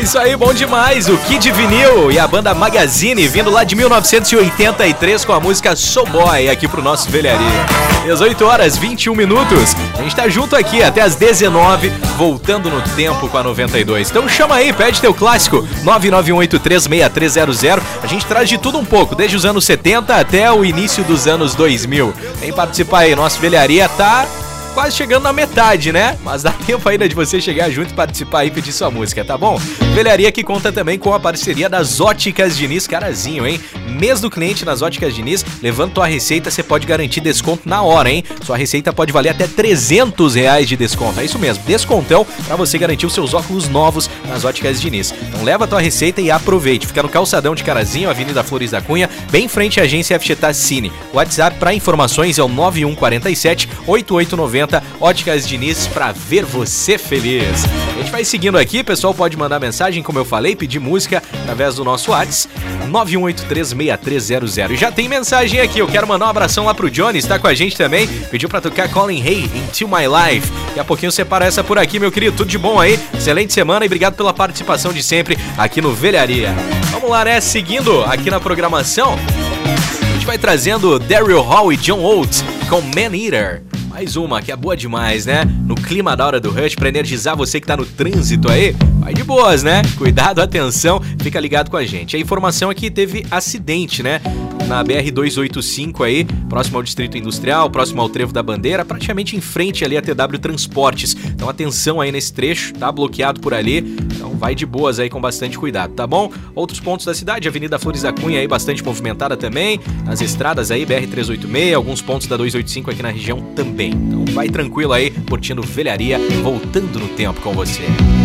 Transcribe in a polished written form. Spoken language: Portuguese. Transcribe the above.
Isso aí, bom demais. O Kid Vinil e a banda Magazine vindo lá de 1983 com a música Soul Boy aqui pro nosso Velharia. 18 horas, 21 minutos. A gente tá junto aqui até as 19, voltando no tempo com a 92. Então chama aí, pede teu clássico, 991836300. A gente traz de tudo um pouco, desde os anos 70 até o início dos anos 2000. Vem participar aí, nosso Velharia tá quase chegando na metade, né? Mas dá tempo ainda de você chegar junto e participar e pedir sua música, tá bom? Velharia que conta também com a parceria das Óticas Diniz, carazinho, hein? Mês do cliente nas Óticas Diniz, levando tua receita, você pode garantir desconto na hora, hein? Sua receita pode valer até R$300 de desconto, é isso mesmo, descontão pra você garantir os seus óculos novos nas Óticas Diniz. Então leva a tua receita e aproveite, fica no calçadão de Carazinho, Avenida Flores da Cunha, bem em frente à agência FGTA Cine. O WhatsApp para informações é o 9147-8890, Óticas Diniz, pra ver você feliz. A gente vai seguindo aqui, pessoal pode mandar mensagem, como eu falei, pedir música através do nosso WhatsApp, 91836300. E já tem mensagem aqui, eu quero mandar um abração lá pro Johnny, está com a gente também, pediu pra tocar Colin Hay, Into My Life. Daqui a pouquinho separa essa por aqui, meu querido, tudo de bom aí, excelente semana e obrigado pela participação de sempre aqui no Velharia. Vamos lá, né, seguindo aqui na programação, a gente vai trazendo Daryl Hall e John Oates com Man Eater. Mais uma, que é boa demais, né? No clima da hora do Rush, pra energizar você que tá no trânsito aí, vai de boas, né? Cuidado, atenção, fica ligado com a gente. A informação aqui teve acidente, né? Na BR-285 aí, próximo ao Distrito Industrial, próximo ao Trevo da Bandeira, praticamente em frente ali a TW Transportes. Então atenção aí nesse trecho, tá bloqueado por ali, então vai de boas aí com bastante cuidado, tá bom? Outros pontos da cidade, Avenida Flores da Cunha aí bastante movimentada também, as estradas aí, BR-386, alguns pontos da 285 aqui na região também. Então vai tranquilo aí, curtindo Velharia, voltando no tempo com você.